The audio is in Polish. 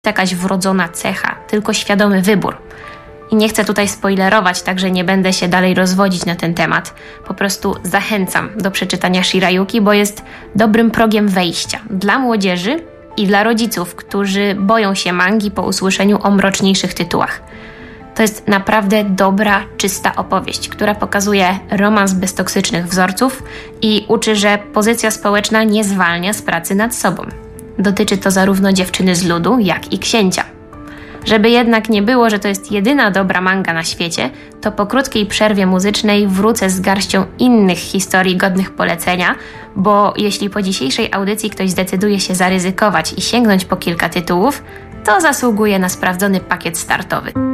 jakaś wrodzona cecha, tylko świadomy wybór. I nie chcę tutaj spoilerować, także nie będę się dalej rozwodzić na ten temat. Po prostu zachęcam do przeczytania Shirayuki, bo jest dobrym progiem wejścia dla młodzieży i dla rodziców, którzy boją się mangi po usłyszeniu o mroczniejszych tytułach. To jest naprawdę dobra, czysta opowieść, która pokazuje romans bez toksycznych wzorców i uczy, że pozycja społeczna nie zwalnia z pracy nad sobą. Dotyczy to zarówno dziewczyny z ludu, jak i księcia. Żeby jednak nie było, że to jest jedyna dobra manga na świecie, to po krótkiej przerwie muzycznej wrócę z garścią innych historii godnych polecenia, bo jeśli po dzisiejszej audycji ktoś zdecyduje się zaryzykować i sięgnąć po kilka tytułów, to zasługuje na sprawdzony pakiet startowy.